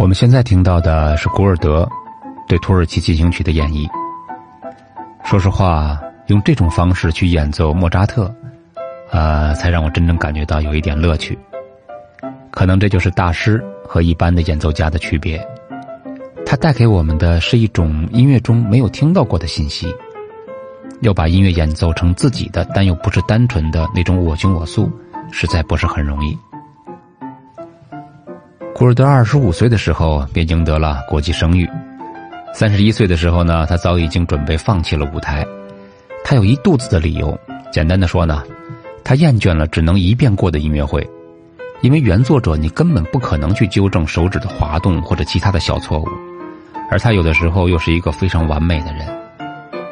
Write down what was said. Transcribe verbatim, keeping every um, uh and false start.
我们现在听到的是古尔德对土耳其进行曲的演绎。说实话，用这种方式去演奏莫扎特，呃，才让我真正感觉到有一点乐趣。可能这就是大师和一般的演奏家的区别，他带给我们的是一种音乐中没有听到过的信息，要把音乐演奏成自己的，但又不是单纯的那种我行我素，实在不是很容易。古尔德二十五岁的时候便赢得了国际声誉，三十一岁的时候呢，他早已经准备放弃了舞台。他有一肚子的理由，简单的说呢，他厌倦了只能一遍过的音乐会，因为原作者你根本不可能去纠正手指的滑动或者其他的小错误，而他有的时候又是一个非常完美的人。